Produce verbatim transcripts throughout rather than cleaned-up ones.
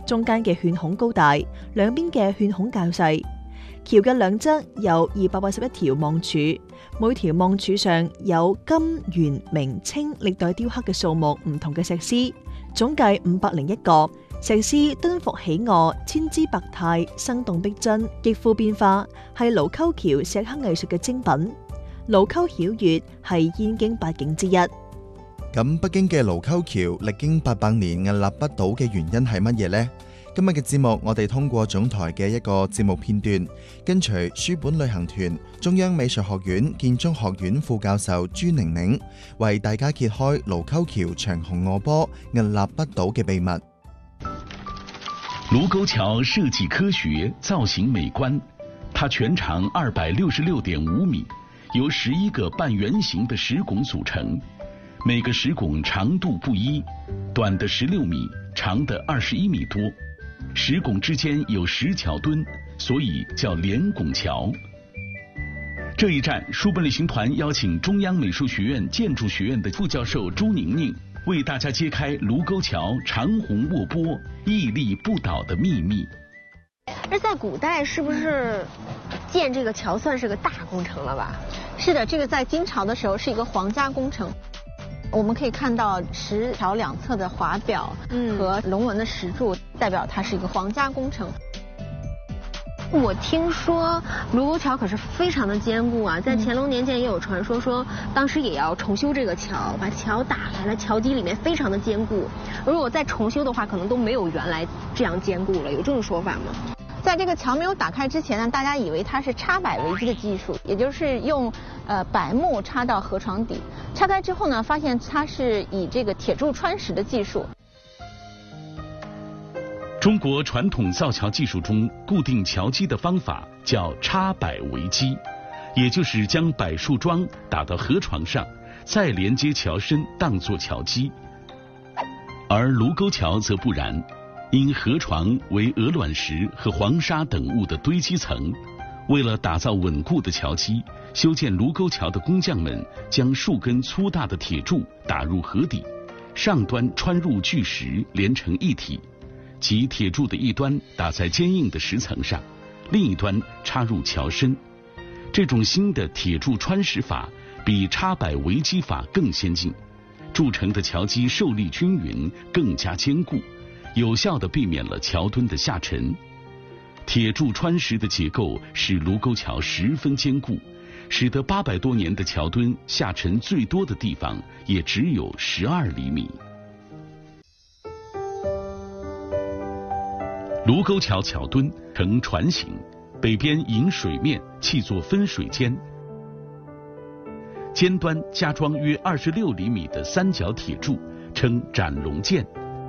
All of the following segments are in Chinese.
中間嘅券孔高大，兩邊嘅券孔較細。橋嘅兩側有二百八十一條望柱，每條望柱上有金、元、明、清歷代雕刻嘅數目唔同嘅石獅，總計五百零一個。石獅敦伏起臥，千姿百態，生動逼真，極富變化，係盧溝橋石刻藝術嘅精品。盧溝曉月係燕京八景之一。 咁北京嘅盧溝橋歷經八百年屹立不倒嘅原因係乜嘢呢？今日嘅節目，我哋通過總台嘅一個節目片段，跟隨書本旅行團中央美術學院建築學院副教授朱寧寧，為大家揭開盧溝橋長虹卧坡屹立不倒嘅秘密。 盧溝橋設計科學，造型美觀，它全長二百六十六點五米，由十一個半圓形的石拱組成，每個石拱長度不一，短的十六米，長的二十一米多。石拱之間有石橋墩，所以叫連拱橋。這一站，書本旅行團邀請中央美術學院建築學院的副教授朱寧寧，為大家揭開盧溝橋長虹卧坡屹立不倒的秘密。 而在古代，是不是建這個橋算是個大工程了吧？ 是的，這個在金朝的時候是一個皇家工程。我們可以看到石橋兩側的華表和龍紋的石柱，代表它是一個皇家工程。 我聽說盧溝橋可是非常的堅固啊，在乾隆年間也有傳說說，當時也要重修這個橋，把橋打開了，橋基裡面非常的堅固。如果再重修的話，可能都沒有原來這樣堅固了。有這種說法嗎？ 在這個橋沒有打開之前呢，大家以為它是插柏為基的技術，也就是用呃柏木插到河床底。拆開之後呢，發現它是以這個鐵柱穿石的技術。 中國傳統造橋技術中，固定橋基的方法叫插柏為基，也就是將柏樹樁打到河床上，再連接橋身當作橋基。而盧溝橋則不然。因河床為鵝卵石和黃沙等物的堆積層，為了打造穩固的橋基，修建盧溝橋的工匠們將數根粗大的鐵柱打入河底，上端穿入巨石連成一體，即鐵柱的一端打在堅硬的石層上，另一端插入橋身。這種新的鐵柱穿石法比插柏為基法更先進，鑄成的橋基受力均勻，更加堅固，有效地避免了橋墩的下沉。鐵柱穿石的結構使盧溝橋十分堅固，使得八百多年的橋墩下沉最多的地方也只有十二厘米。盧溝橋橋墩呈船形，北邊迎水面，砌作分水尖，尖端加裝約二十六厘米的三角鐵柱，稱斬龍箭。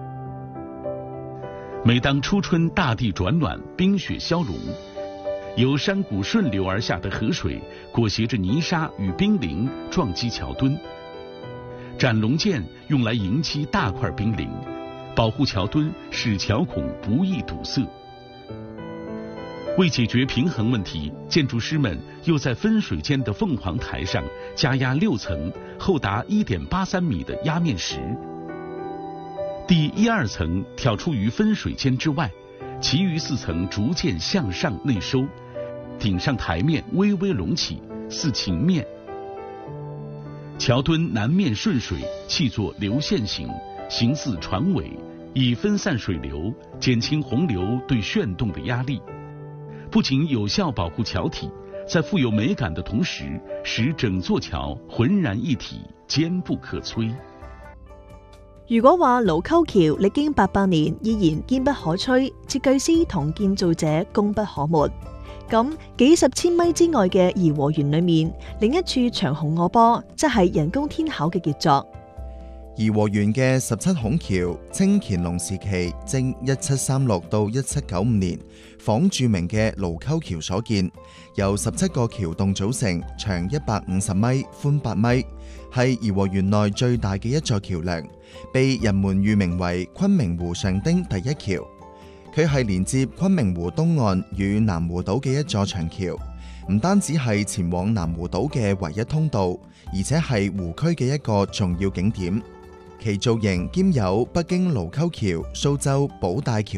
每當初春大地轉暖，冰雪消融，由山谷順流而下的河水裹挾着泥沙與冰凌撞擊橋墩，斬龍箭用來迎擊大塊冰凌，保護橋墩，使橋孔不易堵塞。為解決平衡問題，建築師們又在分水尖的鳳凰台上加壓六層厚達一點八三米的壓面石。第一二層挑出於分水尖之外，其餘四層逐漸向上內收，頂上台面微微隆起，似琴面。橋墩南面順水，砌作流線型，形似船尾，以分散水流，減輕洪流對旋動的壓力。不僅有效保護橋體，在富有美感的同時，使整座橋渾然一體，堅不可摧。 如果話盧溝橋歷經八百年依然堅不可摧，設計師同建造者功不可沒。咁幾十千米之外嘅頤和園裏面，另一處長虹卧坡，則係人工天巧嘅傑作。 頤和園嘅十七孔橋，清乾隆時期正一七三六到一七九五年仿著名嘅盧溝橋所建，由十七個橋洞組成，長一百五十米，寬八米，係頤和園內最大嘅一座橋梁，被人們譽名為昆明湖上汀第一橋。佢係連接昆明湖東岸與南湖島嘅一座長橋，唔單止係前往南湖島嘅唯一通道，而且係湖區嘅一個重要景點。其造型兼有北京盧溝橋、蘇州寶大橋